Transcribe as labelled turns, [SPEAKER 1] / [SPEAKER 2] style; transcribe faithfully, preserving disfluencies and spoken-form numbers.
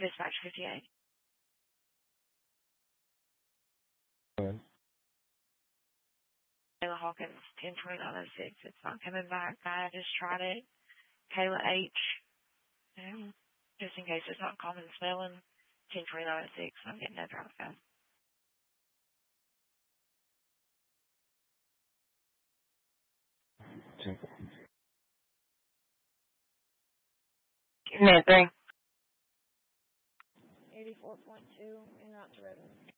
[SPEAKER 1] Dispatch fifty-eight.
[SPEAKER 2] Good.
[SPEAKER 1] Kayla Hawkins, ten twenty-nine oh six. It's not coming back. I just tried it. Kayla H. Um, just in case it's not common spelling. ten twenty-nine oh six. I'm getting that drop out.
[SPEAKER 3] Minute three.
[SPEAKER 1] eighty-four point two, and not the road.